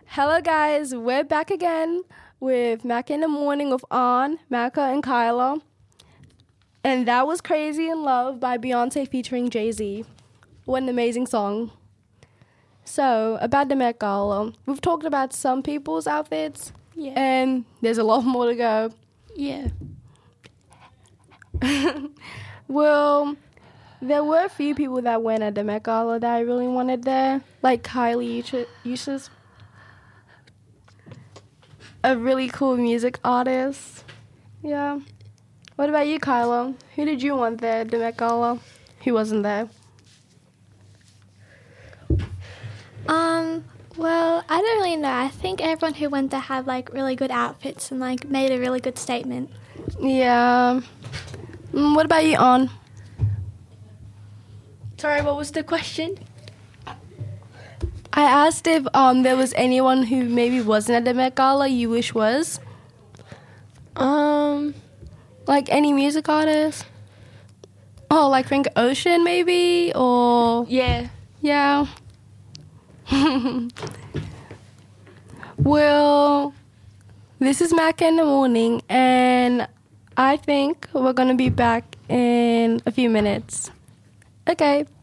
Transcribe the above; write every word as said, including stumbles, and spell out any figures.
Hello guys, we're back again with Mac in the Morning with On, Maka, and Kyla. And that was Crazy in Love by Beyonce featuring Jay-Z. What an amazing song. So, about the Met Gala, we've talked about some people's outfits, Yeah. and there's a lot more to go. Yeah. Well, there were a few people that went at the Met Gala that I really wanted there, like Kylie Uchis, a really cool music artist. Yeah. What about you, Kyla? Who did you want there at the Met Gala? Who wasn't there? Um, well, I don't really know. I think everyone who went there had, like, really good outfits and, like, made a really good statement. Yeah. Mm, what about you, On? Sorry, what was the question? I asked if um there was anyone who maybe wasn't at the Met Gala you wish was. Um, Like any music artist? Oh, like Frank Ocean maybe? Or... yeah. Yeah. Well, this is Mac in the Morning, and I think we're going to be back in a few minutes. Okay.